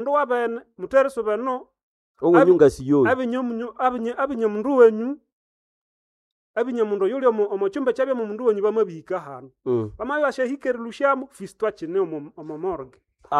ndo wabene mutereso beno onyunga siyo mundu wenyu abinya mundu yuli omo chumba chabya mundu wenyu bamabika hano bamayo ashahikere lushamo fistwa chine omo morgue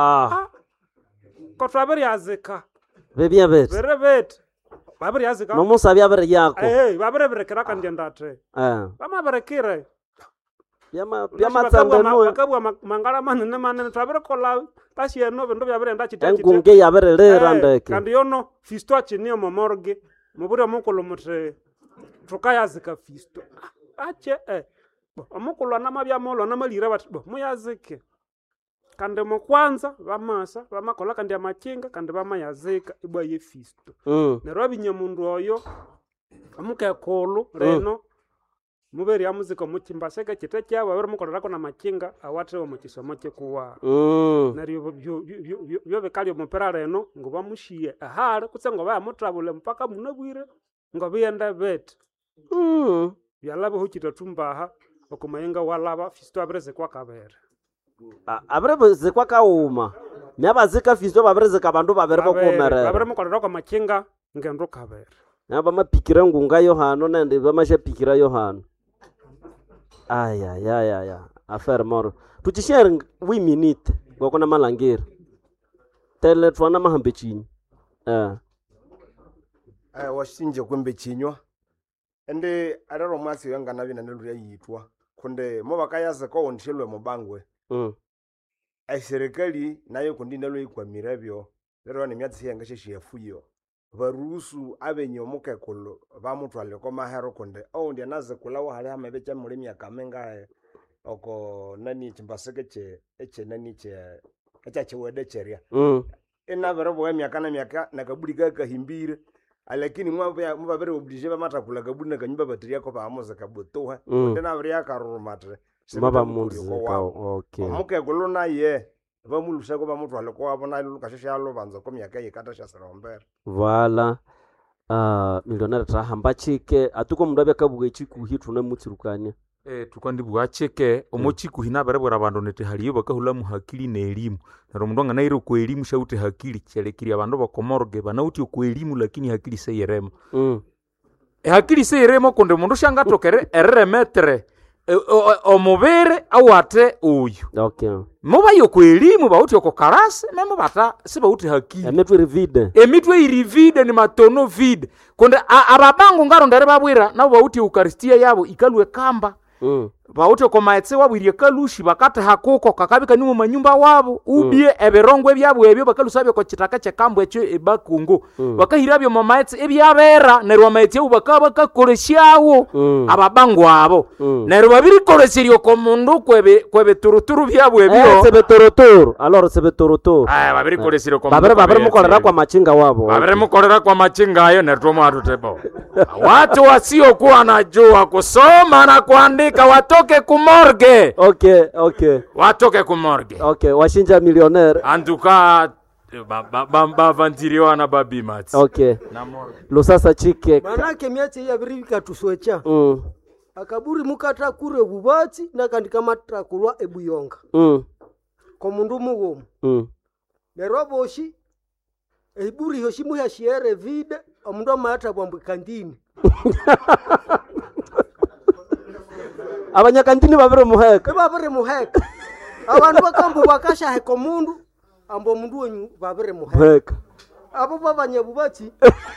ko twabere yazeka bebya bet bere bet babere yazeka no musabya bere yako babere berekera kandi ndate bamaberekire byama tsangano bakabwa mangala manene twabere kola tashiyeno bendo byabere ndachitete enkunge yabere lera ndeke kandi yono fistwa chine omo morgue mubure mukolo mutre tukayazika fisto ache amukulwa namabyamolo namalira bati muyazike kandi mukwanza bamasa bamakola kandi amachinga kandi bamayazika ibwa yefisto nero abinyamundu oyo amukekolo reno muberi amuzika muchimbaseka chite kyabo bari mukolera kona machinga awatewo mukisomo kyekuwa nero byo bekali omupera reno ngo bamushiye ahale kutsengo bayamutrabule mpaka munabwire ngo biyenda bete byalabo hukita tumbaha okumayenga walaba fisto abreze kwa kabere abreze kwa kauma myabazika fisto babreze kabandu babere bokomere babere mukolera kwa machinga ngendo kabere naba mapikira ngunga Yohano nende bamasha pikira Yohano aya affaire moro tuchishare 8 minutes ngokona malangiri tele twana mahambe chini washinje kwembe chinywa ende arero mwasi yanga nabi na nelu yitwa kunde mo bakayaza ko onthilwe mubangwe serikali nayo kundi nalo ikwamira byo lero ni myatsi yanga sheshiyafuyo barusu abenyo mukekolo bamutwale ko mahero kunde ndi anaze kulawa hali amabecha mulimi akamenga oko nani chimbaseke eche nani echa chewede cheria ena verebo emyaka na myaka nakabudi kahimbire lakini mwabere oblige bamatakula kabudi na kanyumba battery yako baamuza kabutoha ndena bari yakarumatre maba munzi okay mukekolo naye bamulusha ko bamutwale ko abona lukashesha yalo banza ko myaka yikata sha serombere vala millionaire trahamba chike atuko mundu abakabuga chikuhitu na mutsirukanya tukandi bwacheke omochiku hinaberebera abandu nete haliyo bakahula muhakili na elimu naro mundu nganairo ku elimu shaute hakili chelekiri abandu bakomorge banauti ku elimu lakini hakili seyerema hakili seyerema konde mundu shanga tokere eremetre omubere awate uyu okay muba yo ku elimu bauti ko karase memo bata sibauti hakili emitwe irivide ni matono vide konde ababangu ngaro ndare babwira nabo bauti eukaristia yabo ikalwe kamba bauti ko maetse wabwirie kalushi bakata hakuko kakabika ni mu manyumba wabo ubie eberongwe byabo ebyo bakalusabye ko kitaka cyekambo ekyo ebakungu bakahirabyo mu maetse ebyabera nerwa maetse ubakaba kakoleshawo ababangu abo nerwa babiri kolesiryo ko mundu kwebe turuturu byabo ebyo sebetorotoro alors sebetorotoro babiri kolesiryo ko babere mukolera kwa machinga wabo babere mukolera kwa machinga ayo nerwa atutebo watu wasio kuwa najua kusoma na kuandika watoke kumorge watoke kumorge washinja millionaire antuka bavantiriwa na babimats lusasa chike manake myatsi yabirika tuswecha akaburi mukata kure bubatsi nakandika matrakulwa ebuyonga ko mundu mugomu neroboshi eburi yoshimu yashiere vide omundu amata bwambwe kandini abanyakandini babere muheka abantu bakambu bakasha heko mundu ambo mundu wenyu babere muheka abo babanyabubatsi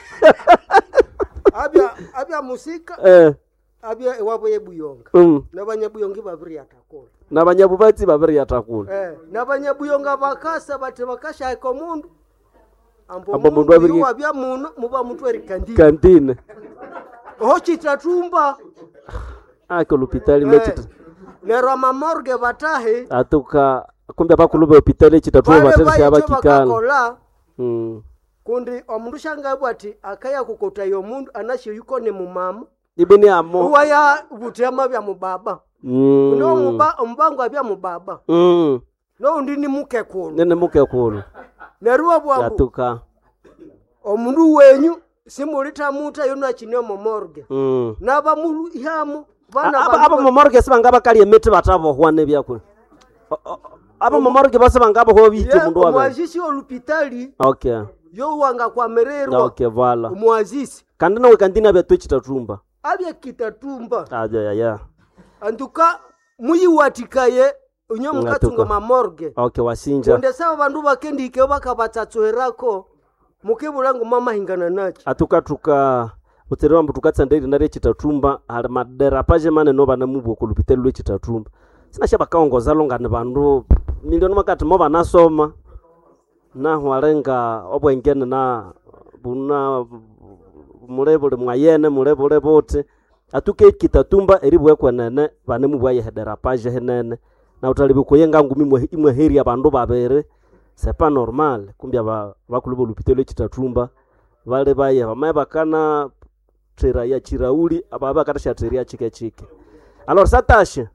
abya musika abya ewabo yebuyonga nabanyabuyonga babere yatakula nabanyabubatsi babere yatakula nabanyabuyonga bakasa bate bakasha heko mundu ambo mundu wabya muno muba mutwe rikandine hochi tatumba l'hôpital mechita lero mamorge batahe atuka kumbe bakulube hospital chitatuwa bateresha bakikala kundi omundu shanga bwati akaya kukota yo mundu anashe yuko ne mumama ibini amo waya butema bya mubaba no umbango abya mubaba no ndini mukekulu nene mukekulu neruwa bwangu atuka omundu wenyu simulita muta yona chinyo momorge naba mulu ihamo aba momorge sibanga bakali emete batabo hwane byakwe aba mamorge base bangabo ho bitu mundu wabe mwazisi olupitali okay yo wanga kwa mererwa okay vala mwazisi kandi nawe kandina bya twechitatumba abya kitatumba aja ya antuka muyiwatikaye unyo mukatunga mamorge okay wasinja onde sawa bandu bakendike bakabatsatsoherako mukibulangu mama hingana nachi atukatuka uterwa mbu tukatsandiri nare chitatumba hali madera paje mane no bana mubu kulupitelwe chitatumba sina shaba kaongoza longane bandu milioni makati mo banasoma na hwalenga obwengene na buna mulebole mwayene mulebole bote atuke kitatumba eribwe kwenene bane mubu ayehedera paje henene na utalibu kuyenga ngumi imwe heri abandu babere c'est pas normal kumbya bakulubo lupitelwe chitatumba vale baye bamaye bakana tera ya chirauli ababa katasha teria chike alors ça tâche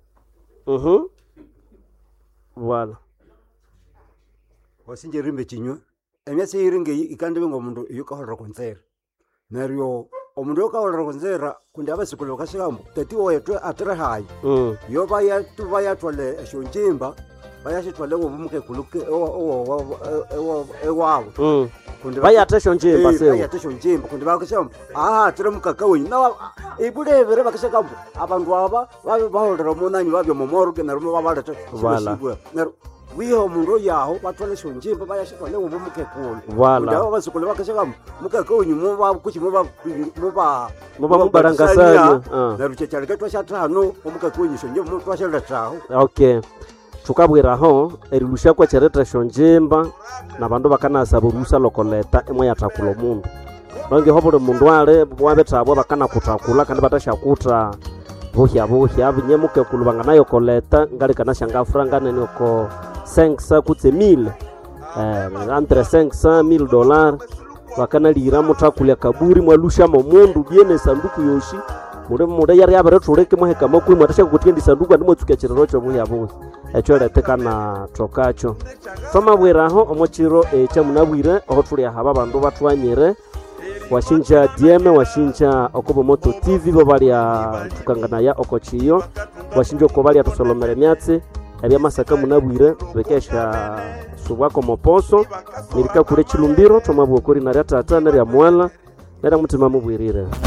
voilà wasinje rimbe chinywe emyase iringe ikande ngo mundu yukaholera konzera naryo omundu yukaholera konzera kundi abasikolo kashikambo tatiwo yetwe atre hayi yo baya twale shonjimba bayashitwale ngobumuke kuluke ewawo kundi bayatesho njimba sewo bayatesho njimba kundi bakashamba tere mukaka wenyu na ibulevere bakashakamba abantu aba baholera munanyi babyo momorge narumo babaleta vala wiho mundu yaho batwale shonjimba bayashitwale ngobumuke kulu vala aba basikole bakashakamba mukaka wenyu muba kuchi muba mubarangasanya naruchechale twashatano omukaka wenyu shonjimba twashaleta taho okay tukabwiraho erilusha kwa chereta shonjimba na bandu bakanasaba urusa lokoleta imwe yatakula mundu bange hobole mundu ale wabetabwa bakana kutakula kandi batashakuta buhya abinyemuke kulubanga nayo koleta ngali kana shanga franga nene ko 500 kutse 1000 entre 500 $1000 bakana lira mutakula kaburi mwalusha mo mundu biene sanduku yoshi mure yari abaretureke muheka makuru mwatasha kutindi sanduku ndimo tukechero cyo buhya echo letekana tokacho twamabwiraho omochiro echa munabwire aho tuli haba bandu batwanyire washinja DM washinja okobo moto TV bo bali tukangana ya okochiyo washinja ko bali atusolomere myatse ebya masaka munabwire bekesha subwako moposo nirika kure chilumbiro twamabwo kuri na tata na ya mwala nera mutima mubwirire